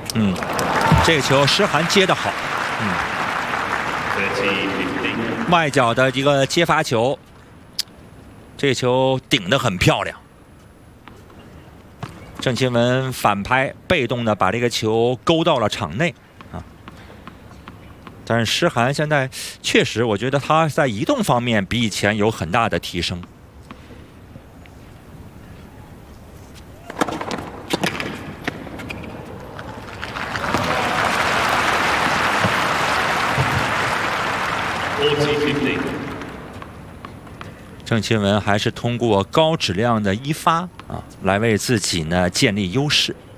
这个球施涵接得好，外角的一个接发球，这个球顶得很漂亮。郑钦文反拍，被动的把这个球勾到了场内啊。但是施涵现在确实，我觉得他在移动方面比以前有很大的提升。郑钦文还是通过高质量的一发啊，来为自己呢建立优势。